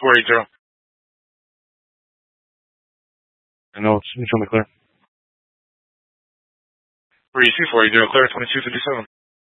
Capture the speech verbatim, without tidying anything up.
four eight zero. I know, it's, show me clear. four eight two, four eight zero, clear, twenty-two fifty-seven.